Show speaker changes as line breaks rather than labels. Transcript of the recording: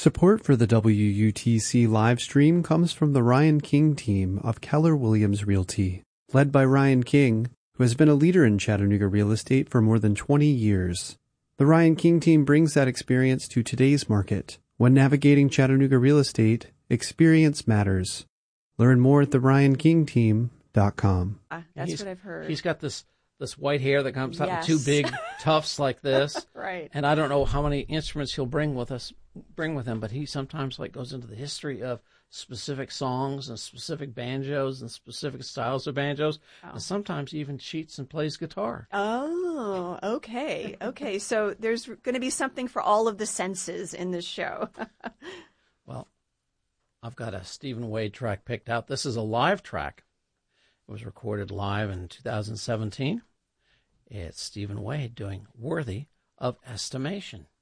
Support for the WUTC live stream comes from the Ryan King team of Keller Williams Realty, led by Ryan King, who has been a leader in Chattanooga real estate for more than 20 years. The Ryan King team brings that experience to today's market. When navigating Chattanooga real estate, experience matters. Learn more at theryankingteam.com.
That's what I've heard.
He's got this white hair that comes out with two big tufts like this.
Right.
And I don't know how many instruments he'll bring with him, but he sometimes goes into the history of specific songs and specific banjos and specific styles of banjos. Oh. And sometimes he even cheats and plays guitar.
Oh, okay. Okay. So there's going to be something for all of the senses in this show.
Well, I've got a Stephen Wade track picked out. This is a live track. It was recorded live in 2017. It's Stephen Wade doing Worthy of Estimation.